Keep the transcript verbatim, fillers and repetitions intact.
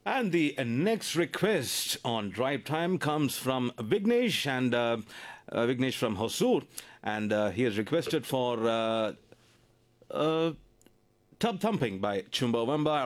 And the next request on Drive Time comes from Vignesh and uh, uh, Vignesh from Hosur, and uh, he has requested for uh, uh, Tub Thumping by Chumbawamba.